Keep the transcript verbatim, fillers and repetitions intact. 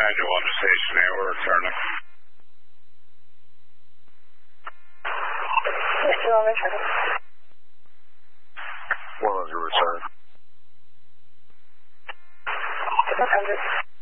Roger one to station eight, we're returning. Mister one returning. one hundred return. one hundred.